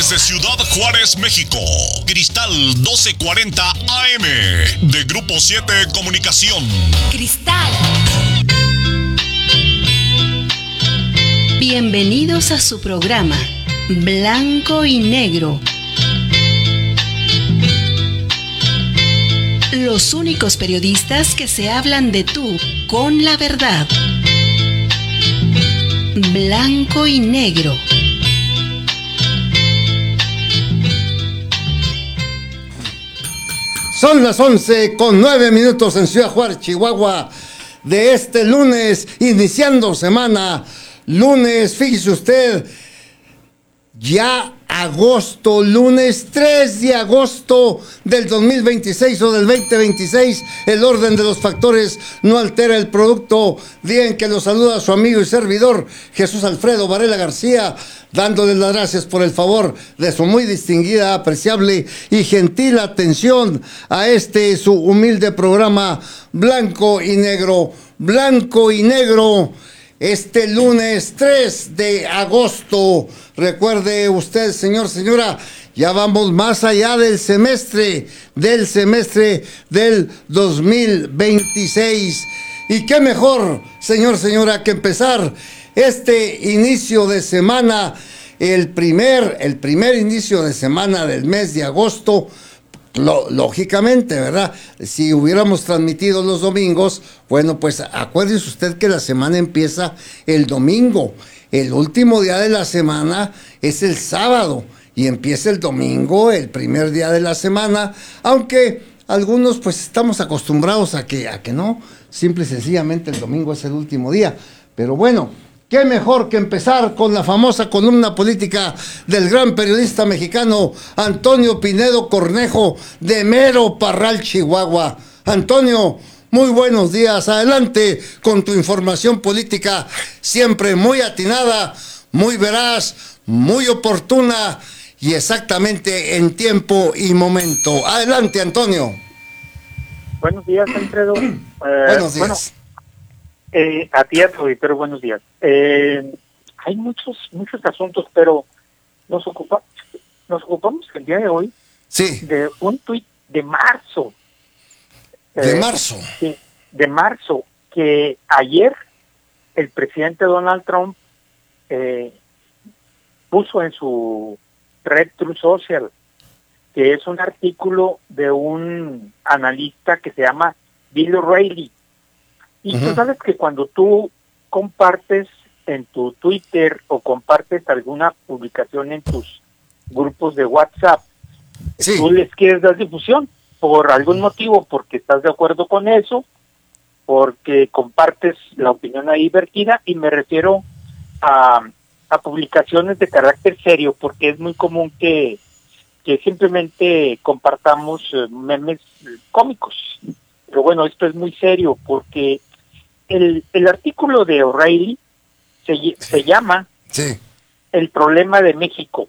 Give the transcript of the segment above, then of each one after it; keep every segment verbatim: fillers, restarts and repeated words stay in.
Desde Ciudad Juárez, México, Cristal doce cuarenta A M, de Grupo siete Comunicación. Cristal. Bienvenidos a su programa, Blanco y Negro. Los únicos periodistas que se hablan de tú con la verdad. Blanco y Negro. Son las once con nueve minutos en Ciudad Juárez, Chihuahua, de este lunes, iniciando semana. Lunes, fíjese usted, ya agosto, lunes tres de agosto del dos mil veintiséis o del veinte veintiséis. El orden de los factores no altera el producto. Día en que lo saluda su amigo y servidor Jesús Alfredo Varela García, dándoles las gracias por el favor de su muy distinguida, apreciable y gentil atención a este su humilde programa Blanco y Negro. Blanco y Negro. Este lunes tres de agosto, recuerde usted, señor, señora, ya vamos más allá del semestre, del semestre del dos mil veintiséis. Y qué mejor, señor, señora, que empezar este inicio de semana, el primer, el primer inicio de semana del mes de agosto. Lo, lógicamente, ¿verdad? Si hubiéramos transmitido los domingos, bueno, pues acuérdese usted que la semana empieza el domingo. El último día de la semana es el sábado y empieza el domingo, el primer día de la semana, aunque algunos pues estamos acostumbrados a que, a que no, simple y sencillamente el domingo es el último día. Pero bueno, qué mejor que empezar con la famosa columna política del gran periodista mexicano Antonio Pinedo Cornejo, de Mero Parral, Chihuahua. Antonio, muy buenos días. Adelante con tu información política, siempre muy atinada, muy veraz, muy oportuna y exactamente en tiempo y momento. Adelante, Antonio. Buenos días, Alfredo. Eh, buenos días. Bueno, Eh, a ti, a tu auditorio, buenos días. Eh, hay muchos muchos asuntos, pero nos ocupa nos ocupamos el día de hoy sí. de un tuit de marzo. De eh, marzo. Sí, de marzo, que ayer el presidente Donald Trump eh, puso en su red Truth Social, que es un artículo de un analista que se llama Bill O'Reilly. Y uh-huh. Tú sabes que cuando tú compartes en tu Twitter o compartes alguna publicación en tus grupos de WhatsApp, sí. Tú les quieres dar difusión por algún motivo, porque estás de acuerdo con eso, porque compartes la opinión ahí vertida, y me refiero a, a publicaciones de carácter serio, porque es muy común que, que simplemente compartamos memes cómicos. Pero bueno, esto es muy serio, porque El, el artículo de O'Reilly se, sí. se llama sí. El problema de México.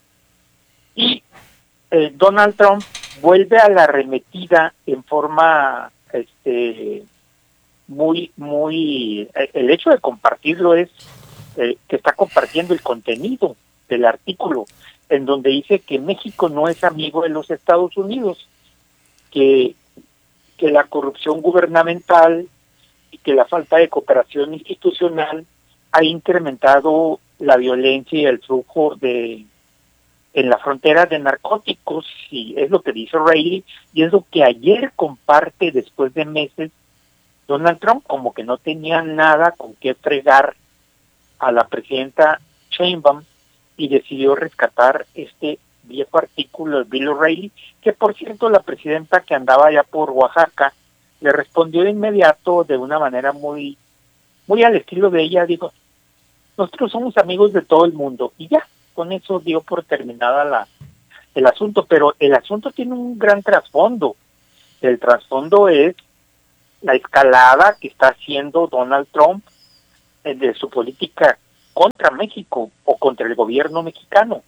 Y eh, Donald Trump vuelve a la arremetida en forma este muy, muy... El hecho de compartirlo es eh, que está compartiendo el contenido del artículo, en donde dice que México no es amigo de los Estados Unidos, que, que la corrupción gubernamental y que la falta de cooperación institucional ha incrementado la violencia y el flujo de en la frontera de narcóticos, y es lo que dice O'Reilly, y es lo que ayer comparte después de meses Donald Trump, como que no tenía nada con qué fregar a la presidenta Sheinbaum, y decidió rescatar este viejo artículo de Bill O'Reilly, que por cierto la presidenta, que andaba allá por Oaxaca, le respondió de inmediato de una manera muy muy al estilo de ella. Dijo, nosotros somos amigos de todo el mundo, y ya, con eso dio por terminada la el asunto. Pero el asunto tiene un gran trasfondo. El trasfondo es la escalada que está haciendo Donald Trump de su política contra México o contra el gobierno mexicano,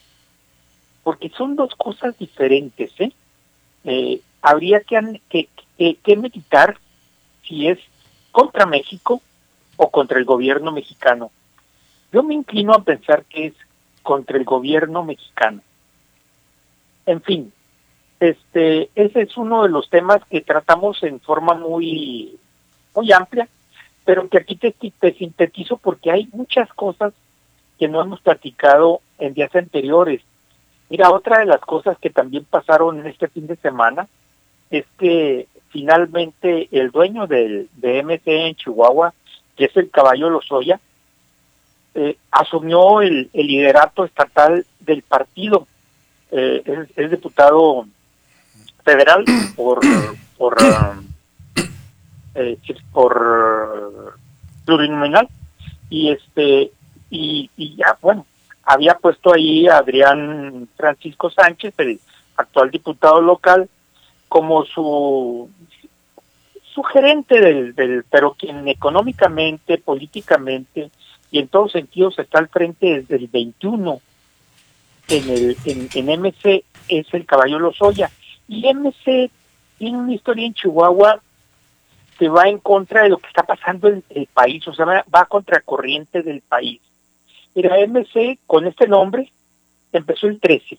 porque son dos cosas diferentes, ¿eh? Eh, habría que, que, que, que meditar si es contra México o contra el gobierno mexicano. Yo me inclino a pensar que es contra el gobierno mexicano. En fin, este, ese es uno de los temas que tratamos en forma muy, muy amplia, pero que aquí te, te sintetizo porque hay muchas cosas que no hemos platicado en días anteriores. Mira, otra de las cosas que también pasaron en este fin de semana es que finalmente el dueño del, de M C en Chihuahua, que es el Caballo Lozoya, eh, asumió el, el liderato estatal del partido. Eh, es, es diputado federal por por eh, por plurinominal y este y, y ya bueno había puesto ahí a Adrián Francisco Sánchez, el actual diputado local, como su su gerente del, del pero quien económicamente, políticamente y en todos sentidos está al frente desde el veintiuno en el en, en M C es el Caballo Lozoya. Y M C tiene una historia en Chihuahua que va en contra de lo que está pasando en el país, o sea, va, va a contracorriente del país. Mira, M C con este nombre empezó el trece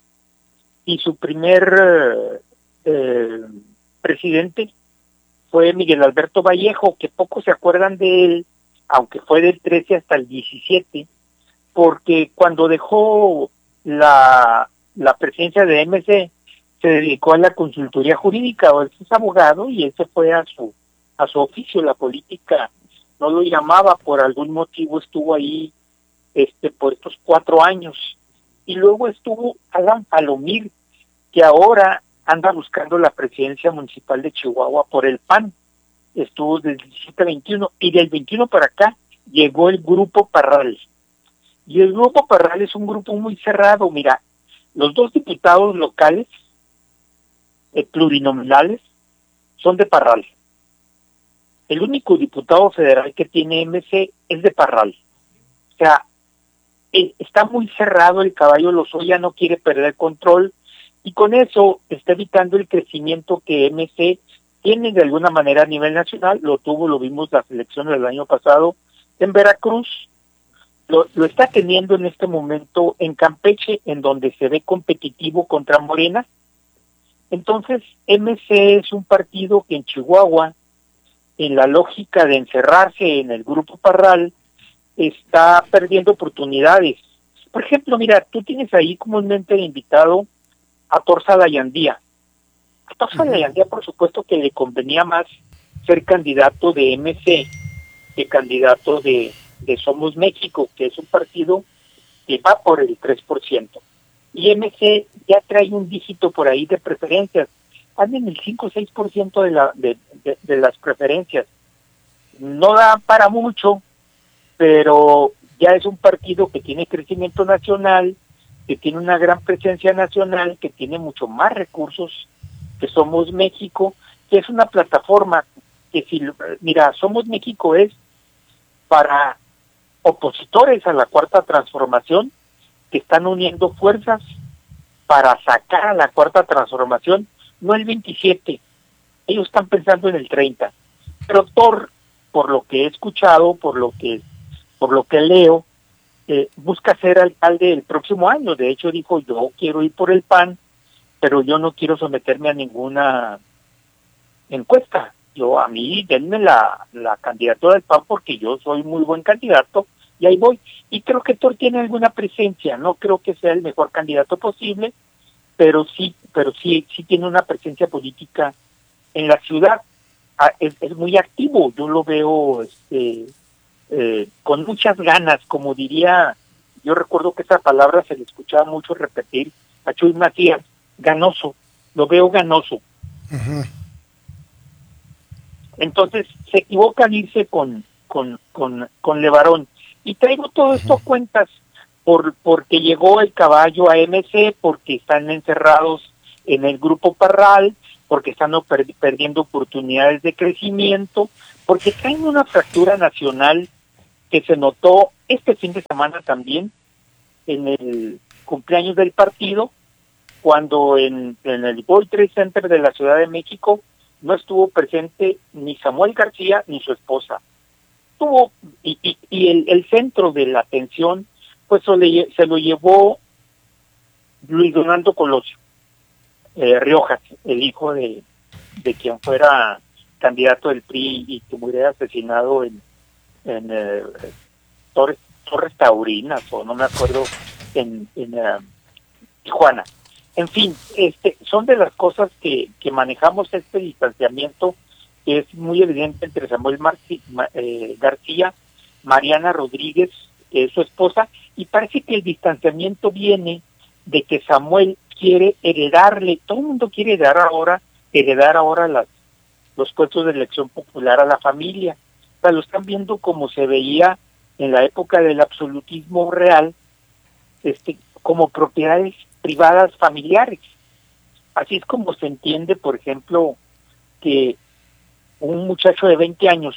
y su primer eh, presidente fue Miguel Alberto Vallejo, que pocos se acuerdan de él, aunque fue del trece hasta el diecisiete, porque cuando dejó la, la presidencia de M C se dedicó a la consultoría jurídica, o él es abogado y él se fue a su a su oficio. La política no lo llamaba, por algún motivo estuvo ahí este por estos cuatro años. Y luego estuvo Alan Palomir, que ahora anda buscando la presidencia municipal de Chihuahua por el P A N. Estuvo del diecisiete veintiuno y del veintiuno para acá llegó el Grupo Parral. Y el Grupo Parral es un grupo muy cerrado. Mira, los dos diputados locales eh, plurinominales son de Parral. El único diputado federal que tiene M C es de Parral. O sea, eh, está muy cerrado el Caballo Lozoya, no quiere perder control y con eso está evitando el crecimiento que M C tiene de alguna manera a nivel nacional. Lo tuvo, lo vimos las elecciones del año pasado en Veracruz, lo, lo está teniendo en este momento en Campeche, en donde se ve competitivo contra Morena. Entonces, M C es un partido que en Chihuahua, en la lógica de encerrarse en el Grupo Parral, está perdiendo oportunidades. Por ejemplo, mira, tú tienes ahí comúnmente invitado a Torza Layandía. A Torza uh-huh. Layandía, por supuesto, que le convenía más ser candidato de M C que candidato de, de Somos México, que es un partido que va por el tres por ciento. Y M C ya trae un dígito por ahí de preferencias. Anda en el cinco o seis por ciento de, la, de, de, de las preferencias. No da para mucho, pero ya es un partido que tiene crecimiento nacional, que tiene una gran presencia nacional, que tiene mucho más recursos que Somos México, que es una plataforma que si, mira, Somos México es para opositores a la Cuarta Transformación que están uniendo fuerzas para sacar a la Cuarta Transformación, no el veintisiete, ellos están pensando en el treinta, pero por, por lo que he escuchado, por lo que por lo que leo, eh, busca ser alcalde el próximo año. De hecho dijo, yo quiero ir por el P A N, pero yo no quiero someterme a ninguna encuesta. Yo, a mí, denme la, la candidatura del P A N porque yo soy muy buen candidato y ahí voy. Y creo que Thor tiene alguna presencia, no creo que sea el mejor candidato posible, pero sí, pero sí, sí tiene una presencia política en la ciudad. Ah, es, es muy activo, yo lo veo este eh, con muchas ganas, como diría, yo recuerdo que esa palabra se le escuchaba mucho repetir a Chuy Matías, ganoso, lo veo ganoso. Uh-huh. Entonces se equivoca al irse con, con, con, con Levarón. Y traigo todo esto a uh-huh. cuentas, por porque llegó el Caballo a M C, porque están encerrados en el Grupo Parral, porque están per- perdiendo oportunidades de crecimiento, porque traen una fractura nacional que se notó este fin de semana también en el cumpleaños del partido, cuando en, en el World Trade Center de la Ciudad de México no estuvo presente ni Samuel García ni su esposa. Estuvo, y, y, y el, el centro de la atención pues se, le, se lo llevó Luis Donaldo Colosio eh, Riojas, el hijo de, de quien fuera candidato del P R I y que muriera asesinado en, en eh, Torres, Torres Taurinas, o no me acuerdo, en, en uh, Tijuana. En fin, este, son de las cosas que, que manejamos este distanciamiento, que es muy evidente entre Samuel Marci, eh, García, Mariana Rodríguez, que es su esposa, y parece que el distanciamiento viene de que Samuel quiere heredarle, todo el mundo quiere heredar ahora, heredar ahora las, los puestos de elección popular a la familia. O sea, lo están viendo como se veía en la época del absolutismo real, este, como propiedades privadas familiares. Así es como se entiende, por ejemplo, que un muchacho de veinte años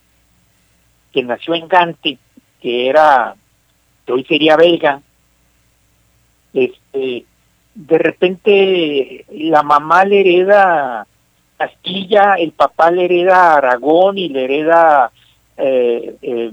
que nació en Gante, que era, que hoy sería belga, este, de repente la mamá le hereda Castilla, el papá le hereda Aragón y le hereda eh, eh,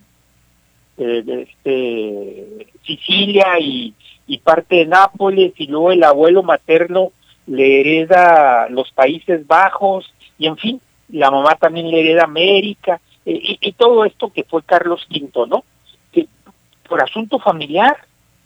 eh, este, Sicilia y, y parte de Nápoles, y luego el abuelo materno le hereda los Países Bajos, y en fin, la mamá también le hereda América, eh, y, y todo esto que fue Carlos Quinto, ¿no? Que por asunto familiar,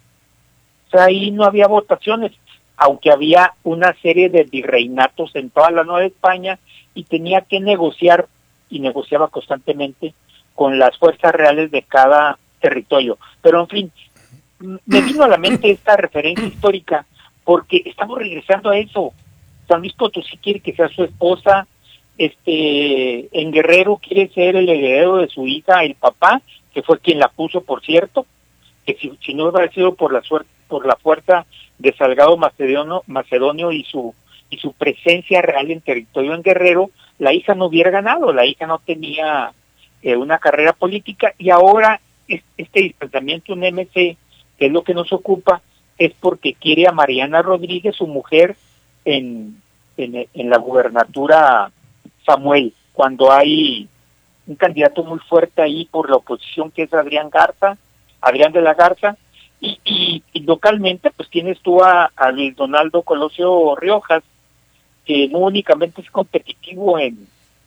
o sea, ahí no había votaciones, aunque había una serie de virreinatos en toda la Nueva España, y tenía que negociar, y negociaba constantemente, con las fuerzas reales de cada territorio. Pero en fin, me vino a la mente esta referencia histórica, porque estamos regresando a eso. San Luis Potosí quiere que sea su esposa, este, en Guerrero quiere ser el heredero de su hija, el papá, que fue quien la puso, por cierto, que si, si no hubiera sido por la suerte, por la fuerza de Salgado Macedonio, Macedonio y su y su presencia real en territorio en Guerrero, la hija no hubiera ganado, la hija no tenía eh, una carrera política, y ahora es, este distanciamiento, un M C, que es lo que nos ocupa, es porque quiere a Mariana Rodríguez, su mujer, en, en, en la gubernatura Samuel, cuando hay un candidato muy fuerte ahí por la oposición, que es Adrián Garza, Adrián de la Garza, y, y, y localmente pues tienes tú a, a Luis Donaldo Colosio Riojas, que no únicamente es competitivo en,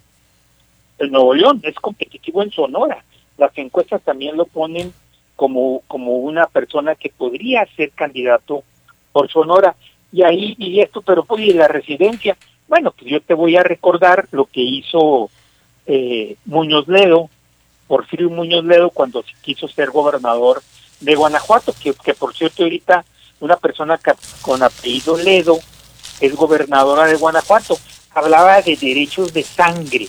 en Nuevo León, es competitivo en Sonora. Las encuestas también lo ponen como, como una persona que podría ser candidato por Sonora. Y ahí, y esto, pero pues, ¿y la residencia? Bueno, pues yo te voy a recordar lo que hizo eh, Muñoz Ledo, Porfirio Muñoz Ledo, cuando quiso ser gobernador de Guanajuato, que, que por cierto ahorita una persona que, con apellido Ledo es gobernadora de Guanajuato. Hablaba de derechos de sangre.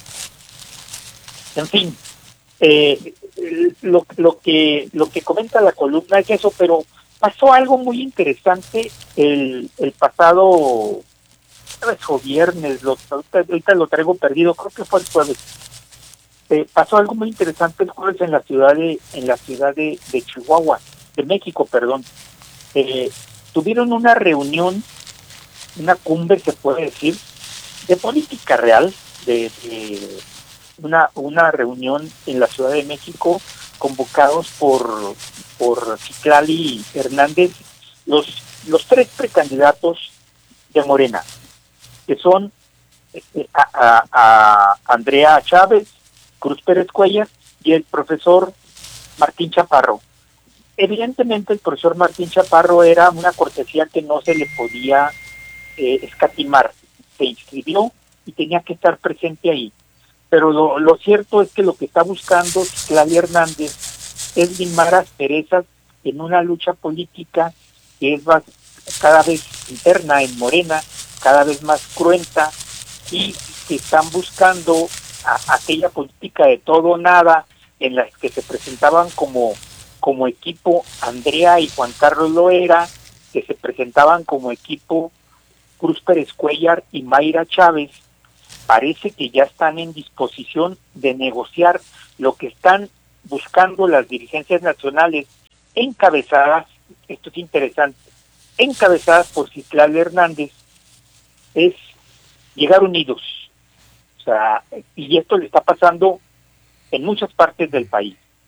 En fin, eh, lo, lo que lo que comenta la columna es eso, pero pasó algo muy interesante el, el pasado jueves o viernes, lo, ahorita, ahorita lo traigo perdido, creo que fue el jueves. Eh, pasó algo muy interesante el jueves en la ciudad de en la ciudad de, de Chihuahua, de México, perdón. Eh, tuvieron una reunión, una cumbre, se puede decir, de política real, de, de una una reunión en la Ciudad de México, convocados por por Citlali Hernández, los los tres precandidatos de Morena, que son eh, a, a, a Andrea Chávez, Cruz Pérez Cuellar y el profesor Martín Chaparro. Evidentemente el profesor Martín Chaparro era una cortesía que no se le podía eh, escatimar. Se inscribió y tenía que estar presente ahí. Pero lo, lo cierto es que lo que está buscando Citlali Hernández es limar asperezas en una lucha política que es más, cada vez interna en Morena, cada vez más cruenta, y que están buscando a aquella política de todo o nada en la que se presentaban como, como equipo Andrea y Juan Carlos Loera, que se presentaban como equipo Cruz Pérez Cuellar y Mayra Chávez. Parece que ya están en disposición de negociar. Lo que están buscando las dirigencias nacionales, encabezadas, esto es interesante, encabezadas por Citlali Hernández, es llegar unidos. O sea, y esto le está pasando en muchas partes del país.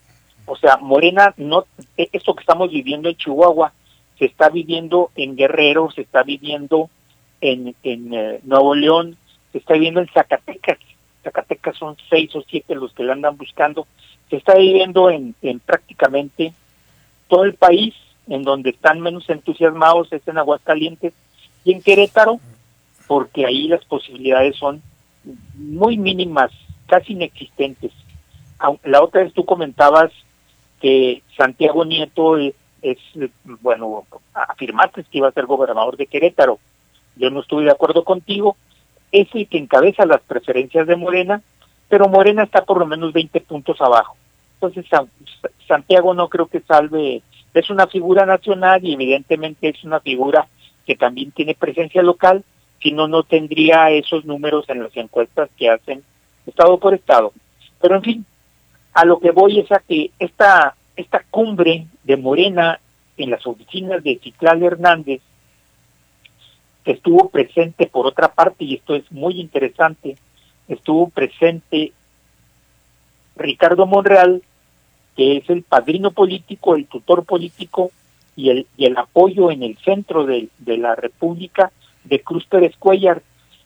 O sea, Morena, no, esto que estamos viviendo en Chihuahua, se está viviendo en Guerrero, se está viviendo en, en eh, Nuevo León, se está viviendo en Zacatecas. Zacatecas son seis o siete los que la andan buscando. Se está viviendo en, en prácticamente todo el país. En donde están menos entusiasmados es en Aguascalientes y en Querétaro, porque ahí las posibilidades son muy mínimas, casi inexistentes. La otra vez tú comentabas que Santiago Nieto es, es bueno, afirmaste que iba a ser gobernador de Querétaro. Yo no estuve de acuerdo contigo. Es el que encabeza las preferencias de Morena, pero Morena está por lo menos veinte puntos abajo. Entonces Santiago no creo que salve. Es una figura nacional y evidentemente es una figura que también tiene presencia local, si no, no tendría esos números en las encuestas que hacen estado por estado. Pero en fin, a lo que voy es a que esta, esta cumbre de Morena en las oficinas de Citlali Hernández, que estuvo presente por otra parte, y esto es muy interesante, estuvo presente Ricardo Monreal, que es el padrino político, el tutor político y el y el apoyo en el centro de, de la República de Cruz Pérez Cuéllar.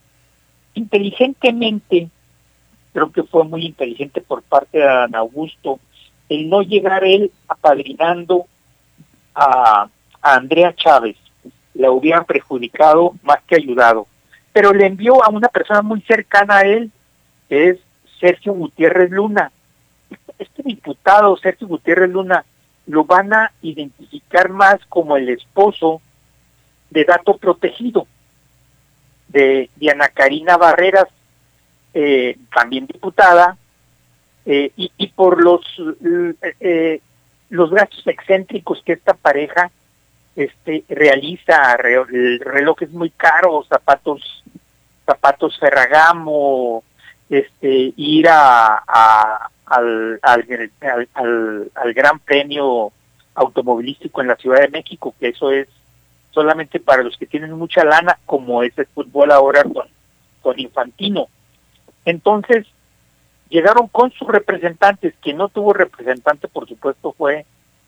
Inteligentemente, creo que fue muy inteligente por parte de Adán Augusto, el no llegar él apadrinando a, a Andrea Chávez. La hubiera perjudicado más que ayudado. Pero le envió a una persona muy cercana a él, que es Sergio Gutiérrez Luna. Este diputado, Sergio Gutiérrez Luna, lo van a identificar más como el esposo de dato protegido, de Diana Karina Barreras, eh, también diputada, eh, y, y por los eh, los gastos excéntricos que esta pareja este realiza, re, relojes muy caros, zapatos, zapatos Ferragamo, este ir a, a Al, al, al, al Gran Premio Automovilístico en la Ciudad de México, que eso es solamente para los que tienen mucha lana, como es el fútbol ahora con, con Infantino. Entonces, llegaron con sus representantes, que no tuvo representante, por supuesto, fue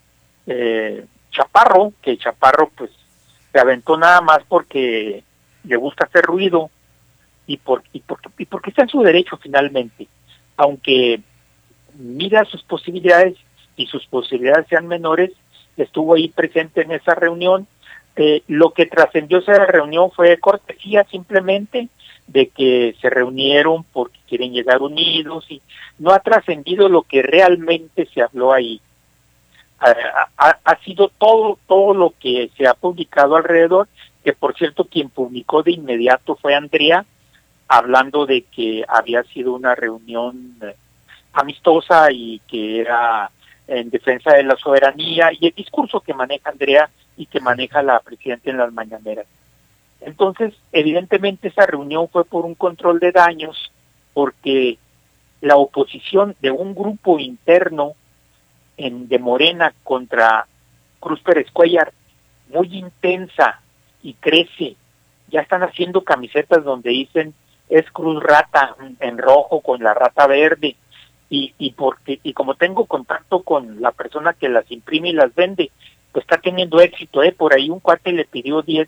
eh, Chaparro, que Chaparro pues se aventó nada más porque le gusta hacer ruido y, por, y, por, y porque está en su derecho finalmente, aunque mira sus posibilidades y sus posibilidades sean menores, estuvo ahí presente en esa reunión. Eh, lo que trascendió esa reunión fue cortesía simplemente de que se reunieron porque quieren llegar unidos y no ha trascendido lo que realmente se habló ahí. Ha, ha, ha sido todo, todo lo que se ha publicado alrededor, que por cierto quien publicó de inmediato fue Andrea, hablando de que había sido una reunión eh, amistosa y que era en defensa de la soberanía, y el discurso que maneja Andrea y que maneja la presidenta en las mañaneras. Entonces, evidentemente esa reunión fue por un control de daños, porque la oposición de un grupo interno en, de Morena contra Cruz Pérez Cuéllar, muy intensa y crece. Ya están haciendo camisetas donde dicen es Cruz Rata en rojo con la rata verde. Y, y porque y como tengo contacto con la persona que las imprime y las vende, pues está teniendo éxito, eh por ahí un cuate le pidió diez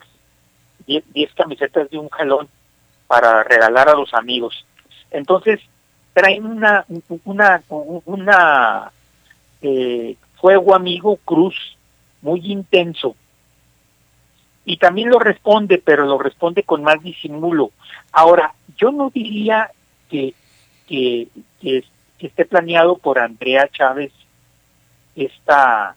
camisetas de un jalón para regalar a los amigos. Entonces traen una una una eh, fuego amigo Cruz muy intenso, y también lo responde, pero lo responde con más disimulo. Ahora, yo no diría que que, que que esté planeado por Andrea Chávez esta,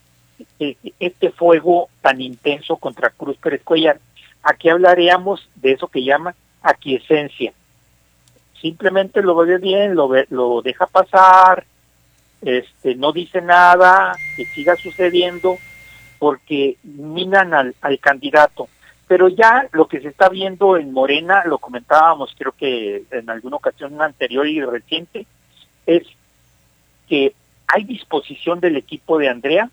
este fuego tan intenso contra Cruz Pérez Cuéllar. Aquí hablaríamos de eso que llama aquiescencia. Simplemente lo ve bien, lo ve, lo deja pasar, este, no dice nada, que siga sucediendo, porque minan al, al candidato. Pero ya lo que se está viendo en Morena, lo comentábamos creo que en alguna ocasión anterior y reciente, es que hay disposición del equipo de Andrea,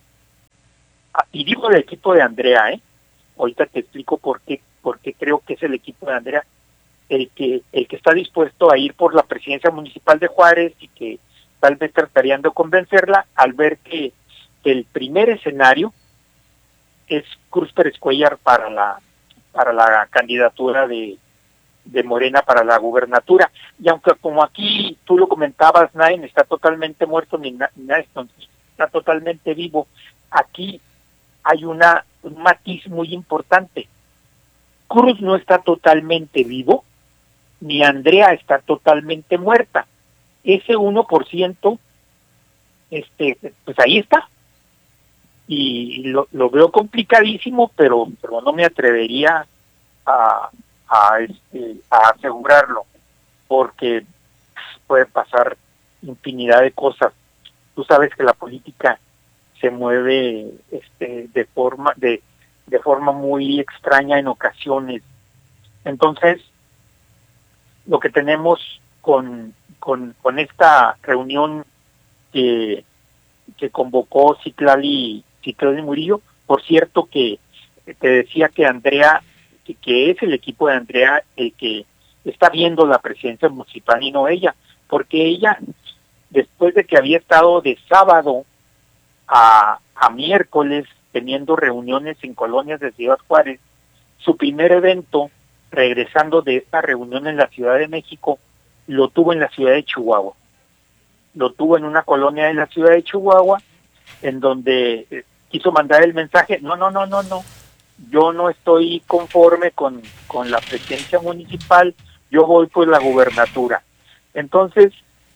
y digo del equipo de Andrea, ¿eh? Ahorita te explico por qué, por qué creo que es el equipo de Andrea, el que el que está dispuesto a ir por la presidencia municipal de Juárez y que tal vez tratarían de convencerla al ver que, que el primer escenario es Cruz Pérez Cuéllar para la para la candidatura de, de Morena para la gubernatura. Y aunque como aquí tú lo comentabas, Nain está totalmente muerto, ni nadie está totalmente vivo, aquí hay una un matiz muy importante. Cruz no está totalmente vivo, ni Andrea está totalmente muerta. Ese uno por ciento, este, pues ahí está. Y lo, lo veo complicadísimo, pero, pero no me atrevería a, a, este, a asegurarlo, porque puede pasar infinidad de cosas. Tú sabes que la política se mueve este, de forma de, de forma muy extraña en ocasiones. Entonces, lo que tenemos con, con, con esta reunión que, que convocó Citlali, Citlali Murillo, por cierto que te decía que Andrea, que, que es el equipo de Andrea el que está viendo la presidencia municipal y no ella, porque ella, después de que había estado de sábado a, a miércoles teniendo reuniones en colonias de Ciudad Juárez, su primer evento, regresando de esta reunión en la Ciudad de México, lo tuvo en la ciudad de Chihuahua. Lo tuvo en una colonia de la ciudad de Chihuahua, en donde eh, quiso mandar el mensaje, no, no, no, no, no, yo no estoy conforme con, con la presidencia municipal, yo voy por la gubernatura. Entonces,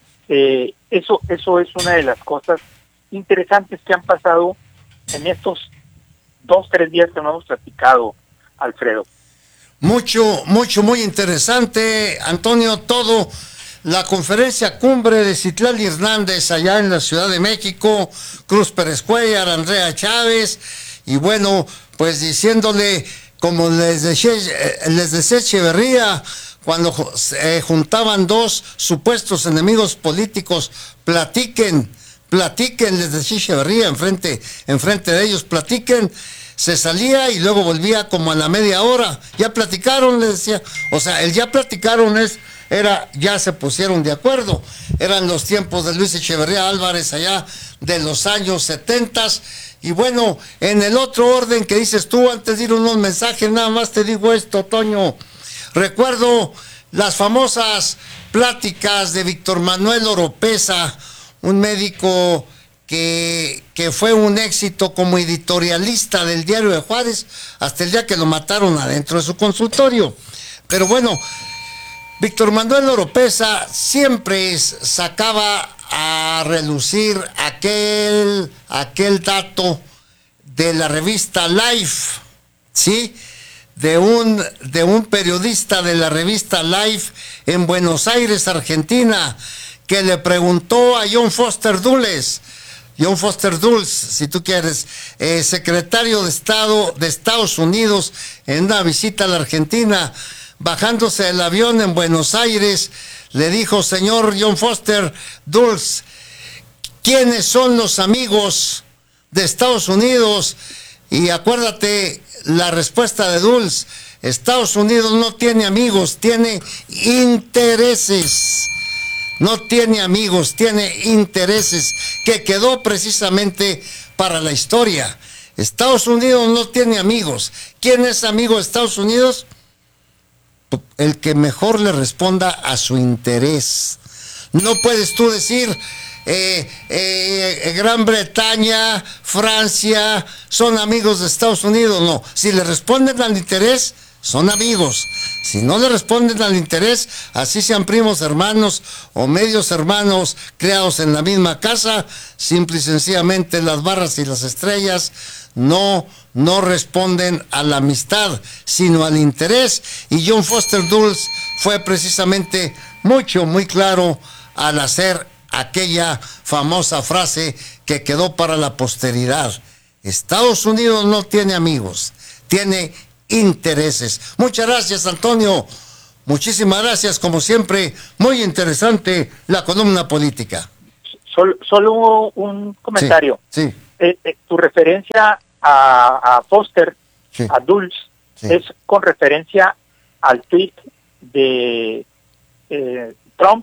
eh, eso, eso es una de las cosas interesantes que han pasado en estos dos, tres días que no hemos platicado, Alfredo. Mucho, mucho, muy interesante, Antonio, todo. La conferencia cumbre de Citlali Hernández allá en la Ciudad de México, Cruz Pérez Cuéllar, Andrea Chávez, y bueno, pues diciéndole, como les decía, les decía Echeverría, cuando eh, juntaban dos supuestos enemigos políticos, platiquen, platiquen, les decía Echeverría, enfrente, enfrente de ellos, platiquen. Se salía y luego volvía como a la media hora. Ya platicaron, le decía. O sea, el ya platicaron es, era, ya se pusieron de acuerdo. Eran los tiempos de Luis Echeverría Álvarez allá de los años setentas. Y bueno, en el otro orden que dices tú, antes de ir unos mensajes, nada más te digo esto, Toño. Recuerdo las famosas pláticas de Víctor Manuel Oropesa, un médico Que, que fue un éxito como editorialista del Diario de Juárez hasta el día que lo mataron adentro de su consultorio. Pero bueno, Víctor Manuel Oropesa siempre sacaba a relucir aquel, aquel dato de la revista Life, ¿sí? De un, de un periodista de la revista Life en Buenos Aires, Argentina, que le preguntó a John Foster Dulles, John Foster Dulles, si tú quieres, eh, secretario de Estado de Estados Unidos, en una visita a la Argentina, bajándose del avión en Buenos Aires, le dijo, señor John Foster Dulles, ¿quiénes son los amigos de Estados Unidos? Y acuérdate la respuesta de Dulles, Estados Unidos no tiene amigos, tiene intereses. No tiene amigos, tiene intereses, que quedó precisamente para la historia. Estados Unidos no tiene amigos. ¿Quién es amigo de Estados Unidos? El que mejor le responda a su interés. No puedes tú decir, eh, eh, Gran Bretaña, Francia, son amigos de Estados Unidos. No, si le responden al interés, son amigos. Si no le responden al interés, así sean primos hermanos o medios hermanos creados en la misma casa, simple y sencillamente las barras y las estrellas no, no responden a la amistad, sino al interés. Y John Foster Dulles fue precisamente mucho, muy claro al hacer aquella famosa frase que quedó para la posteridad. Estados Unidos no tiene amigos, tiene intereses. Muchas gracias, Antonio. Muchísimas gracias, como siempre, muy interesante la columna política. Solo, solo un comentario. Sí, sí. Eh, eh, tu referencia a, a Foster, sí, a Dulles, sí, es con referencia al tweet de eh, Trump,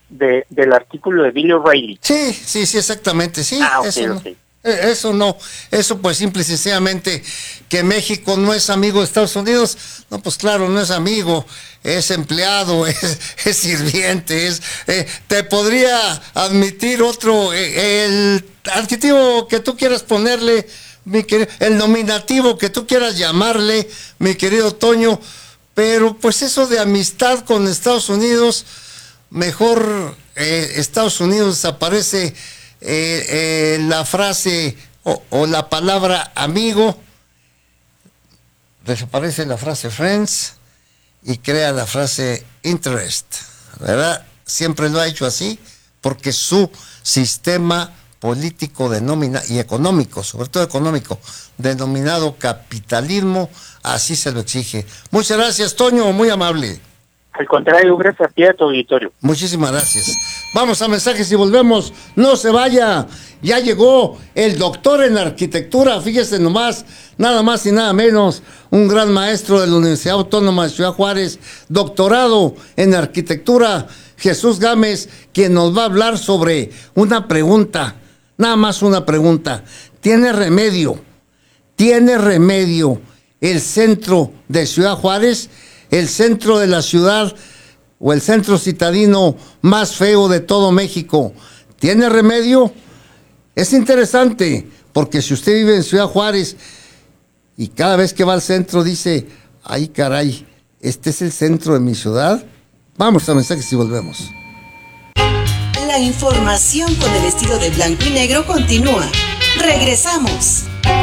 de, del artículo de Bill O'Reilly. Sí, sí, sí, exactamente, sí. Ah, okay, eso, okay. No, eso no, eso pues simple y sencillamente que México no es amigo de Estados Unidos. No, pues claro, no es amigo, es empleado, es, es sirviente, es, eh, te podría admitir otro, eh, el adjetivo que tú quieras ponerle, mi querido, el nominativo que tú quieras llamarle, mi querido Toño, pero pues eso de amistad con Estados Unidos, mejor eh, Estados Unidos desaparece eh, eh, la frase o, o la palabra amigo, desaparece la frase friends y crea la frase interest, ¿verdad? Siempre lo ha hecho así porque su sistema político denomina, y económico, sobre todo económico, denominado capitalismo, así se lo exige. Muchas gracias, Toño, muy amable. Al contrario, gracias a ti, a tu auditorio. Muchísimas gracias. Vamos a mensajes y volvemos. No se vaya. Ya llegó el doctor en arquitectura. Fíjese nomás, nada más y nada menos, un gran maestro de la Universidad Autónoma de Ciudad Juárez, doctorado en arquitectura, Jesús Gámez, quien nos va a hablar sobre una pregunta, nada más una pregunta. ¿Tiene remedio? ¿Tiene remedio el centro de Ciudad Juárez? El centro de la ciudad o el centro citadino más feo de todo México. ¿Tiene remedio? Es interesante, porque si usted vive en Ciudad Juárez y cada vez que va al centro dice, ay caray, ¿este es el centro de mi ciudad? Vamos a mensajes y volvemos. La información con el estilo de blanco y negro continúa. Regresamos.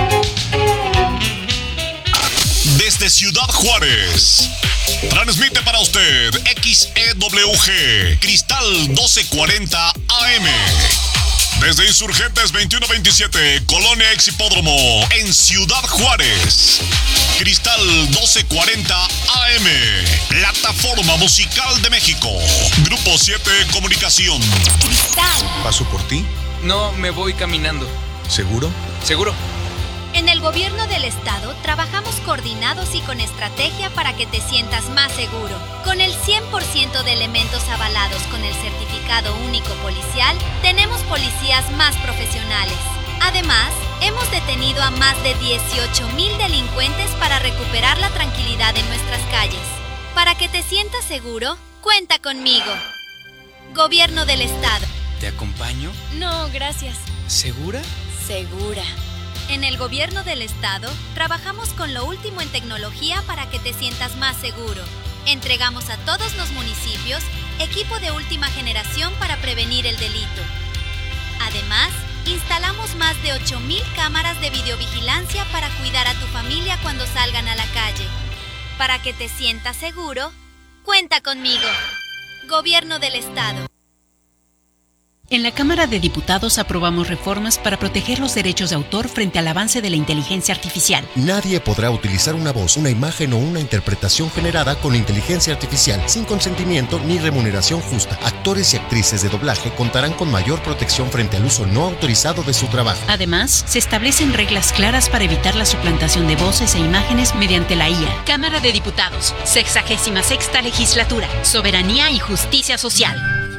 Desde Ciudad Juárez, transmite para usted X E W G, Cristal doce cuarenta A M. Desde Insurgentes veintiuno veintisiete, Colonia Ex Hipódromo, en Ciudad Juárez. Cristal doce cuarenta A M, plataforma musical de México. Grupo siete Comunicación. Cristal. ¿Paso por ti? No, me voy caminando. ¿Seguro? ¿Seguro? En el gobierno del estado trabajamos coordinados y con estrategia para que te sientas más seguro. Con el cien por ciento de elementos avalados con el certificado único policial, tenemos policías más profesionales. Además, hemos detenido a más de dieciocho mil delincuentes para recuperar la tranquilidad en nuestras calles. Para que te sientas seguro, cuenta conmigo. Gobierno del estado. ¿Te acompaño? No, gracias. ¿Segura? Segura. En el gobierno del estado, trabajamos con lo último en tecnología para que te sientas más seguro. Entregamos a todos los municipios equipo de última generación para prevenir el delito. Además, instalamos más de ocho mil cámaras de videovigilancia para cuidar a tu familia cuando salgan a la calle. Para que te sientas seguro, cuenta conmigo. Gobierno del estado. En la Cámara de Diputados aprobamos reformas para proteger los derechos de autor frente al avance de la inteligencia artificial. Nadie podrá utilizar una voz, una imagen o una interpretación generada con inteligencia artificial sin consentimiento ni remuneración justa. Actores y actrices de doblaje contarán con mayor protección frente al uso no autorizado de su trabajo. Además, se establecen reglas claras para evitar la suplantación de voces e imágenes mediante la I A. Cámara de Diputados, sexagésima sexta legislatura, soberanía y justicia social.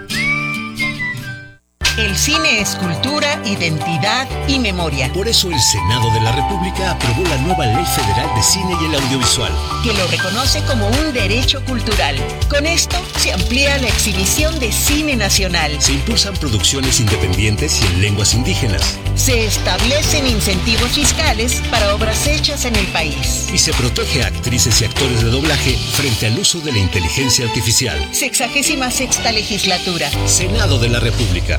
El cine es cultura, identidad y memoria. Por eso el Senado de la República aprobó la nueva Ley Federal de Cine y el Audiovisual, que lo reconoce como un derecho cultural. Con esto se amplía la exhibición de cine nacional. Se impulsan producciones independientes y en lenguas indígenas. Se establecen incentivos fiscales para obras hechas en el país. Y se protege a actrices y actores de doblaje frente al uso de la inteligencia artificial. Sexagésima sexta legislatura. Senado de la República.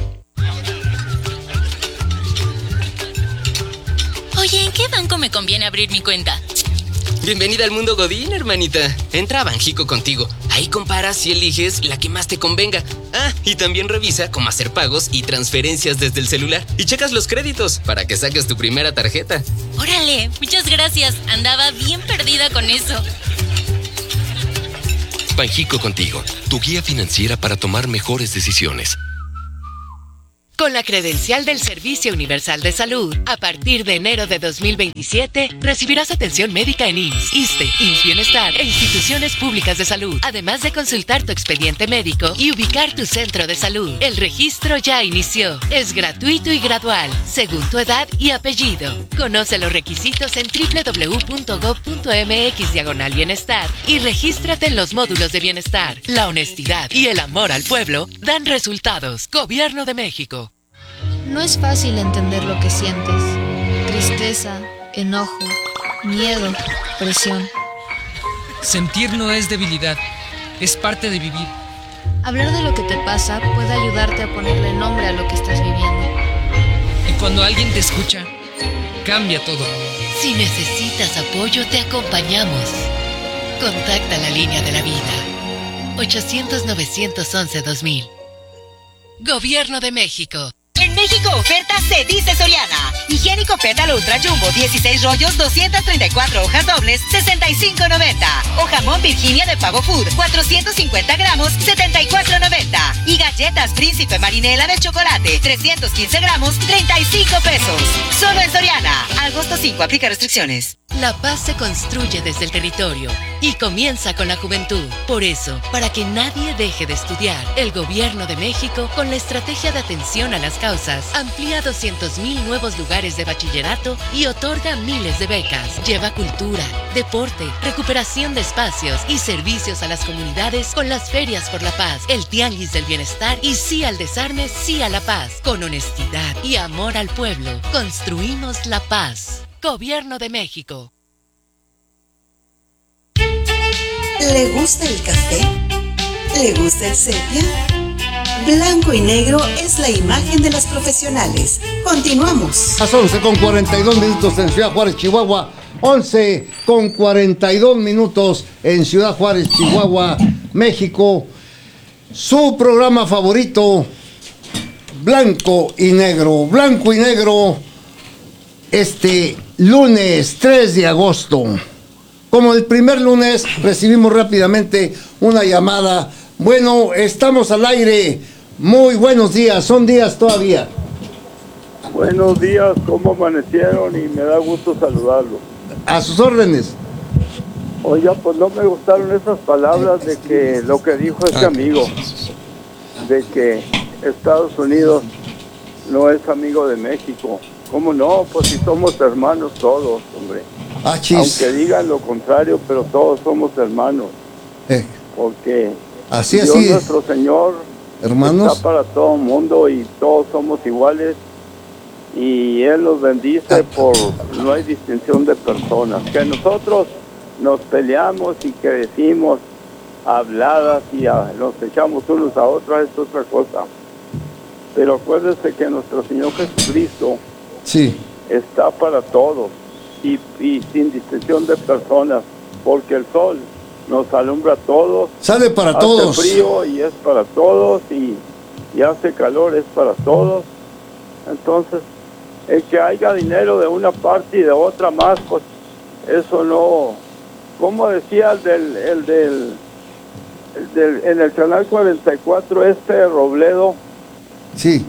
Oye, ¿en qué banco me conviene abrir mi cuenta? Bienvenida al mundo Godín, hermanita. Entra a Banjico contigo. Ahí comparas y eliges la que más te convenga. Ah, y también revisa cómo hacer pagos y transferencias desde el celular. Y checas los créditos para que saques tu primera tarjeta. Órale, muchas gracias. Andaba bien perdida con eso. Banjico contigo, tu guía financiera para tomar mejores decisiones. Con la credencial del Servicio Universal de Salud, a partir de enero de dos mil veintisiete, recibirás atención médica en I M S S, ISSSTE, I M S S Bienestar e instituciones públicas de salud, además de consultar tu expediente médico y ubicar tu centro de salud. El registro ya inició. Es gratuito y gradual, según tu edad y apellido. Conoce los requisitos en doble u doble u doble u punto gob punto eme equis diagonal bienestar y regístrate en los módulos de bienestar. La honestidad y el amor al pueblo dan resultados. Gobierno de México. No es fácil entender lo que sientes. Tristeza, enojo, miedo, presión. Sentir no es debilidad, es parte de vivir. Hablar de lo que te pasa puede ayudarte a ponerle nombre a lo que estás viviendo. Y cuando alguien te escucha, cambia todo. Si necesitas apoyo, te acompañamos. Contacta la línea de la vida. ochocientos, novecientos once, dos mil. Gobierno de México. En México oferta se dice Soriana. Higiénico Pétalo Ultra Jumbo, dieciséis rollos, doscientas treinta y cuatro hojas dobles, sesenta y cinco noventa. O jamón Virginia de Pavo Food, cuatrocientos cincuenta gramos, setenta y cuatro noventa. Y galletas Príncipe Marinela de chocolate, trescientos quince gramos, treinta y cinco pesos. Solo en Soriana. Agosto cinco, aplica restricciones. La paz se construye desde el territorio y comienza con la juventud. Por eso, para que nadie deje de estudiar, el Gobierno de México, con la estrategia de atención a las causas, amplía doscientos mil nuevos lugares de bachillerato y otorga miles de becas. Lleva cultura, deporte, recuperación de espacios y servicios a las comunidades con las ferias por la paz, el tianguis del bienestar y sí al desarme, sí a la paz. Con honestidad y amor al pueblo, construimos la paz. Gobierno de México. ¿Le gusta el café? ¿Le gusta el sepia? Blanco y negro es la imagen de las profesionales. Continuamos. Las once con cuarenta y dos minutos en Ciudad Juárez, Chihuahua. once con cuarenta y dos minutos en Ciudad Juárez, Chihuahua, México. Su programa favorito, Blanco y Negro. Blanco y Negro. Este lunes tres de agosto. Como el primer lunes, recibimos rápidamente una llamada. Bueno, estamos al aire. Muy buenos días, son días todavía. Buenos días, ¿cómo amanecieron? Y me da gusto saludarlos. A sus órdenes. Oiga, pues no me gustaron esas palabras de que lo que dijo este amigo, de que Estados Unidos no es amigo de México. ¿Cómo no? Pues si somos hermanos todos, hombre. Ah, aunque digan lo contrario, pero todos somos hermanos. Eh. Porque así, Dios así, nuestro Señor, hermanos, está para todo el mundo y todos somos iguales. Y Él los bendice por no hay distinción de personas. Que nosotros nos peleamos y que decimos habladas y a, nos echamos unos a otros es otra cosa. Pero acuérdense que nuestro Señor Jesucristo sí, está para todos y, y sin distinción de personas, porque el sol nos alumbra a todos. Sale para hace todos. Hace frío y es para todos, y, y hace calor es para todos. Entonces, el que haya dinero de una parte y de otra más, pues eso no... Como decía el del, el del, el del en el canal cuarenta y cuatro, este Robledo. Sí.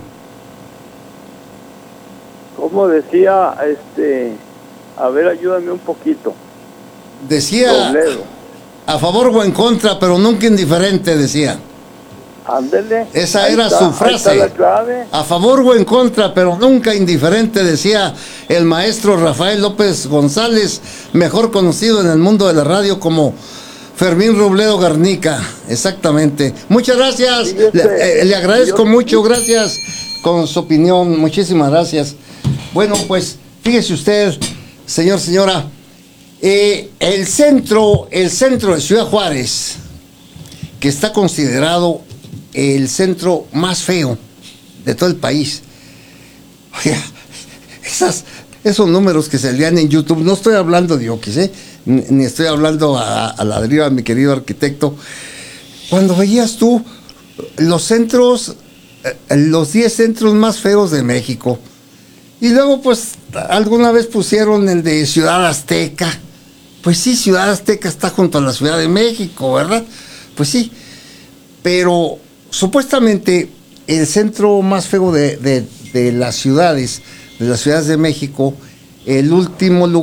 Como decía, este, a ver, ayúdame un poquito. Decía, Robledo. A favor o en contra, pero nunca indiferente, decía. Ándele. Esa ahí era está, su frase. ahí está la clave. A favor o en contra, pero nunca indiferente, decía el maestro Rafael López González, mejor conocido en el mundo de la radio como Fermín Robledo Garnica. Exactamente. Muchas gracias. Fíjese, le, eh, le agradezco yo, mucho, gracias con su opinión. Muchísimas gracias. Bueno, pues fíjese usted, señor, señora, eh, el centro, el centro de Ciudad Juárez, que está considerado el centro más feo de todo el país. Oiga, esas, esos números que se lean en YouTube, no estoy hablando de Oquis, ¿eh? ni, ni estoy hablando a, a la deriva, mi querido arquitecto. Cuando veías tú los centros, los diez centros más feos de México, y luego pues alguna vez pusieron el de Ciudad Azteca. Pues sí, Ciudad Azteca está junto a la Ciudad de México, ¿verdad? Pues sí, pero supuestamente el centro más feo de, de, de las ciudades, de las ciudades de México, el último lugar